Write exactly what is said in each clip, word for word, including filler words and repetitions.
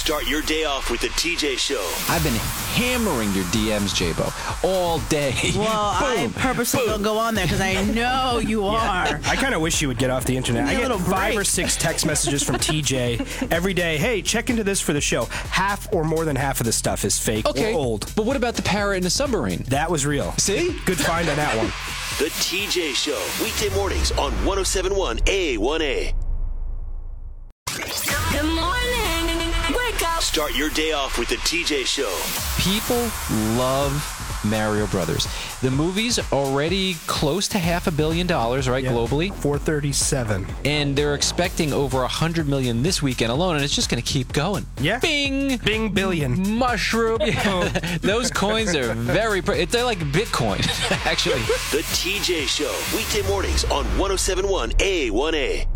Start your day off with the T J Show. I've been hammering your D Ms, J-Bo, all day. Well, I purposely don't go on there because I know you are. I kind of wish you would get off the internet. I get five break. or six text messages from T J every day. Hey, check into this for the show. Half or more than half of the stuff is fake Okay, or old. but what about the parrot in the submarine? That was real. See? Good find on that one. The T J Show, weekday mornings on one oh seven point one A one A. Good morning. Wake up. Start your day off with the T J Show. People love Mario Brothers. The movie's already close to half a billion dollars, right, Yeah. globally? four thirty-seven. And they're expecting over one hundred million this weekend alone, and it's just going to keep going. Yeah. Bing! Bing billion. Mushroom. Yeah. Those coins are very... Pre- they're like Bitcoin, actually. The T J Show, weekday mornings on one oh seven point one A one A.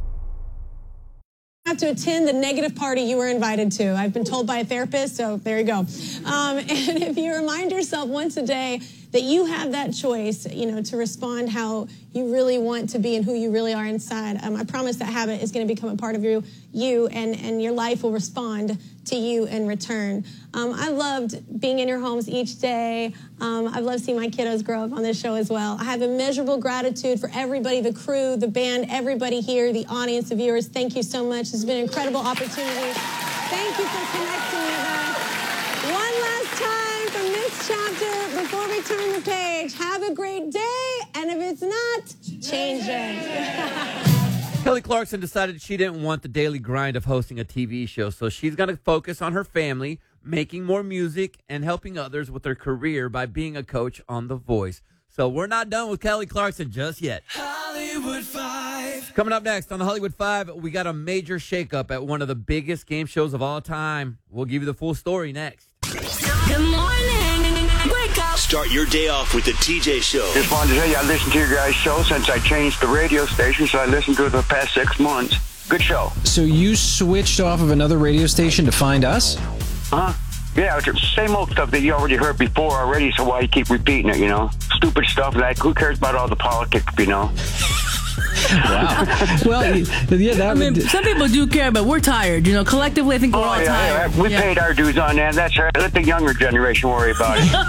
Have to attend the negative party you were invited to. I've been told by a therapist, so there you go. Um, and if you remind yourself once a day that you have that choice, you know, to respond how you really want to be and who you really are inside, um, I promise that habit is going to become a part of you, you and, and your life will respond to you in return. Um, I loved being in your homes each day. Um, I've loved seeing my kiddos grow up on this show as well. I have immeasurable gratitude for everybody, the crew, the band, everybody here, the audience, the viewers. Thank you so much. It's been an incredible opportunity. Thank you for connecting with us. One last time from this chapter before we turn the page. Have a great day, and if it's not, change it. Kelly Clarkson decided she didn't want the daily grind of hosting a T V show, so she's going to focus on her family, making more music, and helping others with their career by being a coach on The Voice. So we're not done with Kelly Clarkson just yet. Hollywood Five. Coming up next on the Hollywood Five, we got a major shakeup at one of the biggest game shows of all time. We'll give you the full story next. Good morning. Wake up. Start your day off with the T J Show. Just wanted to tell you I listened to your guys' show since I changed the radio station, so I listened to it the past six months. Good show. So you switched off of another radio station to find us? Huh? Yeah, it's the same old stuff that you already heard before already, so why you keep repeating it, you know? Stupid stuff, like who cares about all the politics, you know? Wow. Well, yeah, that I mean, would... some people do care, but we're tired. You know, collectively, I think we're Oh, all yeah, tired. yeah, we Yeah. paid our dues on that. That's right. Let the younger generation worry about it.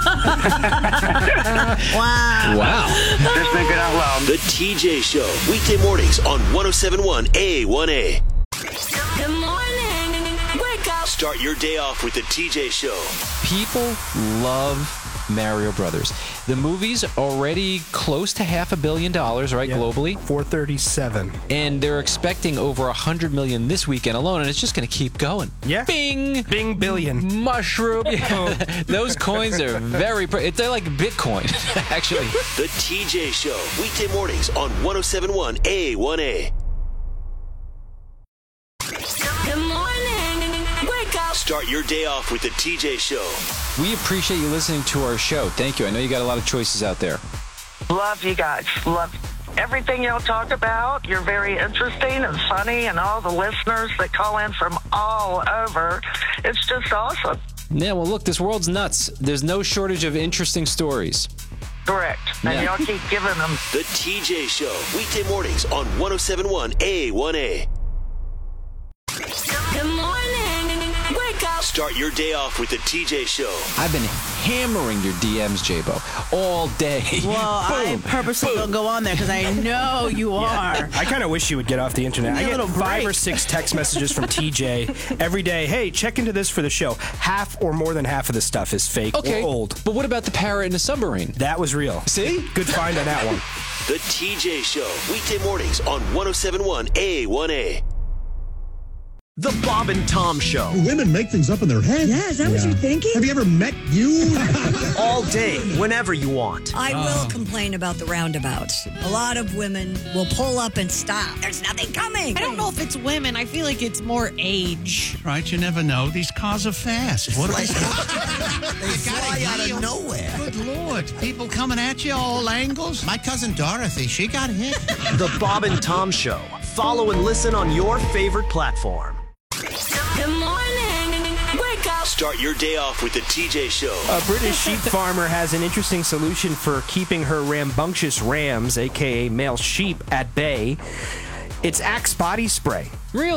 Wow. Wow. Just thinking out loud. The T J Show, weekday mornings on one oh seven point one A one A. Good morning. Wake up. Start your day off with the T J Show. People love Mario Brothers. The movie's already close to half a billion dollars, right, Yeah. globally? four thirty-seven. And they're expecting over one hundred million this weekend alone, and it's just going to keep going. Yeah. Bing! Bing billion. Mushroom. Yeah. Those coins are very... Pre- they're like Bitcoin, actually. The T J Show, weekday mornings on one oh seven point one A one A. Good morning. Wake up. Start your day off with the T J Show. We appreciate you listening to our show. Thank you. I know you got a lot of choices out there. Love you guys. Love everything y'all talk about. You're very interesting and funny, and all the listeners that call in from all over. It's just awesome. Yeah, well, look, this world's nuts. There's no shortage of interesting stories. Correct. And Yeah. y'all keep giving them. The T J Show, weekday mornings on one oh seven point one A one A. Good morning. Wake up. Start your day off with the T J Show. I've been hammering your D Ms, J-Bo, all day. Well, I purposely don't go on there because I know you are. I kind of wish you would get off the internet. I Give get it a five break. or six text messages from T J every day. Hey, check into this for the show. Half or more than half of the stuff is fake Okay, or old. but what about the parrot in the submarine? That was real. See? Good find on that one. The T J Show, weekday mornings on one oh seven point one A one A. The Bob and Tom Show. Women make things up in their head. Yeah, is that what you're thinking? Have you ever met you? All day, whenever you want. I will complain about the roundabouts. A lot of women will pull up and stop. There's nothing coming. I don't know if it's women. I feel like it's more age. Right, you never know. These cars are fast. What are they? They fly out of nowhere. Good Lord. People coming at you all angles. My cousin Dorothy, she got hit. The Bob and Tom Show. Follow and listen on your favorite platform. Good morning. Wake up. Start your day off with the T J Show. A British sheep farmer has an interesting solution for keeping her rambunctious rams, a k a male sheep, at bay. It's Axe body spray. Really?